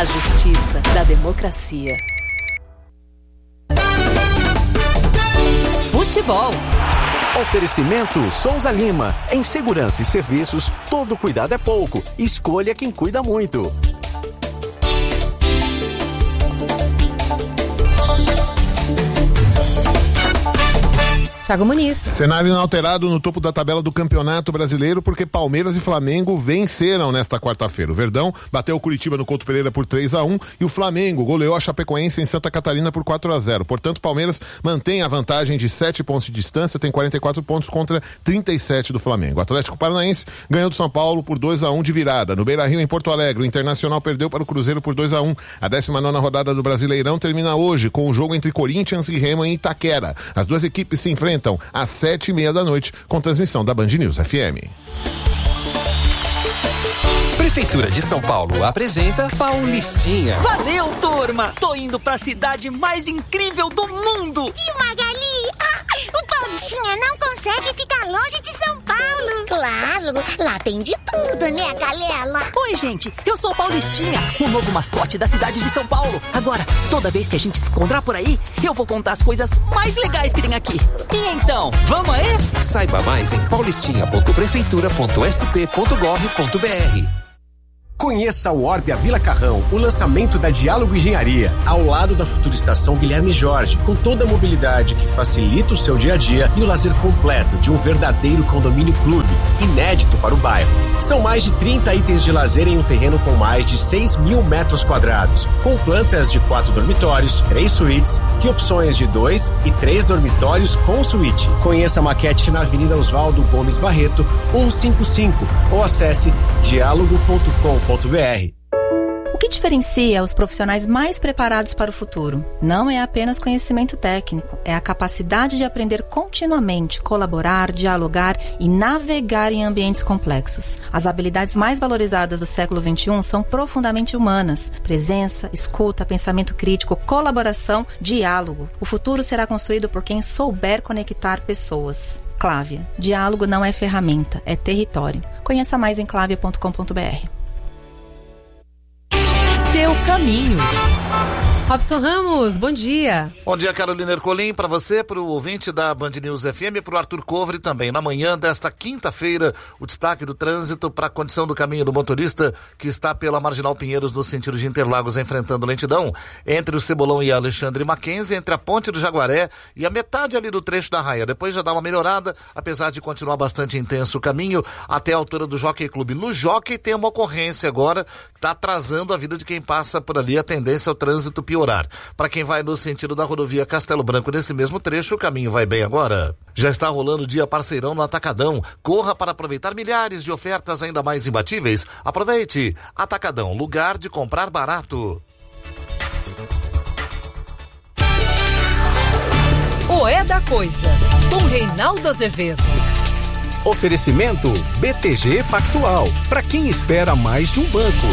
justiça, da democracia. Futebol. Oferecimento Souza Lima. Em segurança e serviços, todo cuidado é pouco. Escolha quem cuida muito. Thiago Muniz. Cenário inalterado no topo da tabela do Campeonato Brasileiro, porque Palmeiras e Flamengo venceram nesta quarta-feira. O Verdão bateu o Curitiba no Couto Pereira por 3-1 e o Flamengo goleou a Chapecoense em Santa Catarina por 4-0. Portanto, Palmeiras mantém a vantagem de 7 pontos de distância, tem 44 pontos contra 37 do Flamengo. O Atlético Paranaense ganhou do São Paulo por 2-1 de virada. No Beira-Rio, em Porto Alegre, o Internacional perdeu para o Cruzeiro por 2-1. A 19ª rodada do Brasileirão termina hoje com o jogo entre Corinthians e Remo em Itaquera. As duas equipes se enfrentam às 7h30 da noite, com transmissão da Band News FM. Prefeitura de São Paulo apresenta Paulistinha. Valeu, turma! Tô indo pra cidade mais incrível do mundo! Viu, Magali? O Paulistinha não consegue ficar longe de São Paulo. Claro, lá tem de tudo, né, galera? Oi, gente, eu sou o Paulistinha, o novo mascote da cidade de São Paulo. Agora, toda vez que a gente se encontrar por aí, eu vou contar as coisas mais legais que tem aqui. E então, vamos aí? Saiba mais em paulistinha.prefeitura.sp.gov.br. Conheça o Orbia Vila Carrão, o lançamento da Diálogo Engenharia, ao lado da futura estação Guilherme Jorge, com toda a mobilidade que facilita o seu dia a dia e o lazer completo de um verdadeiro condomínio clube, inédito para o bairro. São mais de 30 itens de lazer em um terreno com mais de 6.000 metros quadrados, com plantas de 4 dormitórios, 3 suítes e opções de 2 e 3 dormitórios com suíte. Conheça a maquete na Avenida Oswaldo Gomes Barreto, 155, ou acesse diálogo.com.br. O que diferencia os profissionais mais preparados para o futuro? Não é apenas conhecimento técnico, é a capacidade de aprender continuamente, colaborar, dialogar e navegar em ambientes complexos. As habilidades mais valorizadas do século XXI são profundamente humanas: presença, escuta, pensamento crítico, colaboração, diálogo. O futuro será construído por quem souber conectar pessoas. Clávia. Diálogo não é ferramenta, é território. Conheça mais em clavia.com.br. Seu caminho. Robson Ramos, bom dia. Bom dia, Carolina Ercolim, para você, para o ouvinte da Band News FM e para o Arthur Covre também. Na manhã desta quinta-feira, o destaque do trânsito para a condição do caminho do motorista que está pela Marginal Pinheiros no sentido de Interlagos, enfrentando lentidão entre o Cebolão e Alexandre Mackenzie, entre a Ponte do Jaguaré e a metade ali do trecho da Raia. Depois já dá uma melhorada, apesar de continuar bastante intenso o caminho até a altura do Jockey Clube. No Jockey tem uma ocorrência agora que está atrasando a vida de quem passa por ali, a tendência é o trânsito piorar. Para quem vai no sentido da rodovia Castelo Branco, nesse mesmo trecho, o caminho vai bem agora. Já está rolando o Dia Parceirão no Atacadão. Corra para aproveitar milhares de ofertas ainda mais imbatíveis. Aproveite! Atacadão, lugar de comprar barato. O É da Coisa, com Reinaldo Azevedo. Oferecimento BTG Pactual, para quem espera mais de um banco.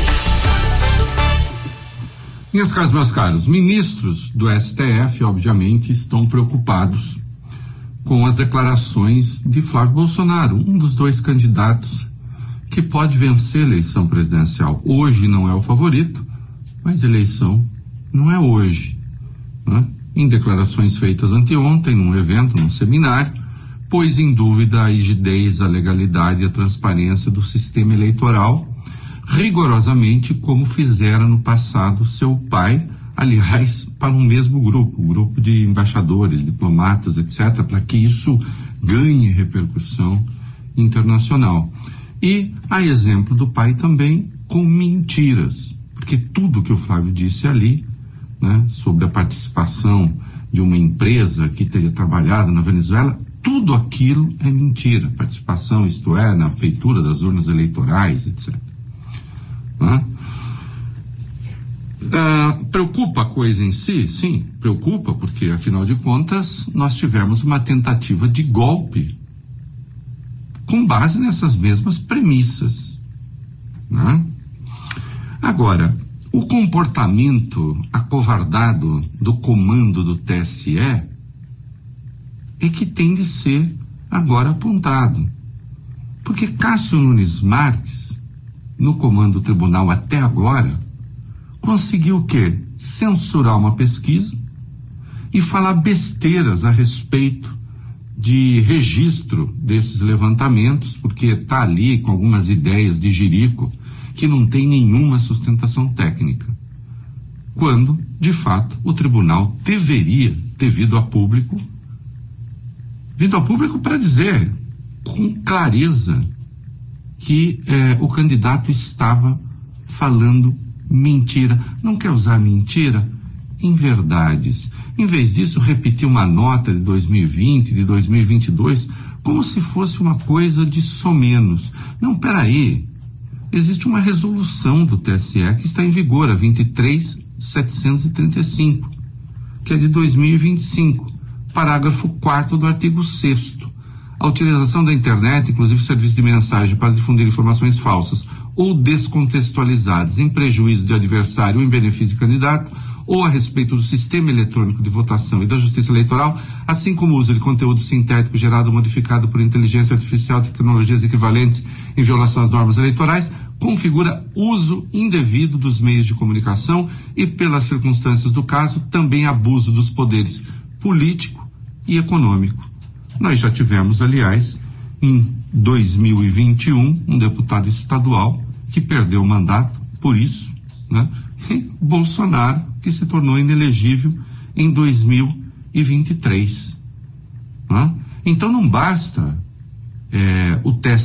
Minhas caras, meus caros, ministros do STF, obviamente, estão preocupados com as declarações de Flávio Bolsonaro, um dos dois candidatos que pode vencer a eleição presidencial. Hoje não é o favorito, mas a eleição não é hoje, né? Em declarações feitas anteontem, num evento, num seminário, pôs em dúvida a rigidez, a legalidade e a transparência do sistema eleitoral, rigorosamente como fizera no passado seu pai, aliás, para um mesmo grupo, um grupo de embaixadores, diplomatas, etc., para que isso ganhe repercussão internacional. E, a exemplo do pai também, com mentiras, porque tudo que o Flávio disse ali, né, sobre a participação de uma empresa que teria trabalhado na Venezuela, tudo aquilo é mentira. Participação, isto é, na feitura das urnas eleitorais, etc. Preocupa a coisa em si? Sim, preocupa, porque afinal de contas nós tivemos uma tentativa de golpe com base nessas mesmas premissas, né? Agora, o comportamento acovardado do comando do TSE é que tem de ser agora apontado, porque Cássio Nunes Marques, no comando do tribunal até agora, conseguiu o quê? Censurar uma pesquisa e falar besteiras a respeito de registro desses levantamentos, porque está ali com algumas ideias de jirico que não tem nenhuma sustentação técnica. Quando, de fato, o tribunal deveria ter vindo a público para dizer com clareza que o candidato estava falando mentira. Não quer usar mentira? Em verdades. Em vez disso, repetir uma nota de 2020, de 2022, como se fosse uma coisa de somenos. Não, peraí. Existe uma resolução do TSE que está em vigor, a 23.735, que é de 2025, parágrafo 4º do artigo 6º. A utilização da internet, inclusive serviço de mensagem, para difundir informações falsas ou descontextualizadas em prejuízo de adversário ou em benefício de candidato, ou a respeito do sistema eletrônico de votação e da justiça eleitoral, assim como o uso de conteúdo sintético gerado ou modificado por inteligência artificial e tecnologias equivalentes em violação às normas eleitorais, configura uso indevido dos meios de comunicação e, pelas circunstâncias do caso, também abuso dos poderes político e econômico. Nós já tivemos, aliás, em 2021, um deputado estadual que perdeu o mandato por isso, né? E Bolsonaro, que se tornou inelegível em 2023. Né? Então não basta o TSE